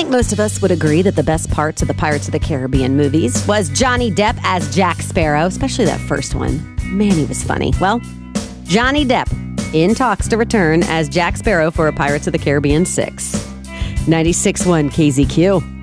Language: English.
think most of us would agree that the best parts of the Pirates of the Caribbean movies was Johnny Depp as Jack Sparrow, especially that first one. Man, he was funny. Well, Johnny Depp in talks to return as Jack Sparrow for a Pirates of the Caribbean 6. 96.1 KZQ.